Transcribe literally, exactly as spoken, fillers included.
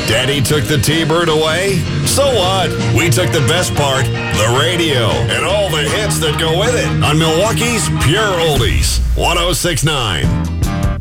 Daddy took the T-Bird away? So what? We took the best part, the radio, and all the hits that go with it on Milwaukee's Pure Oldies. one oh six point nine.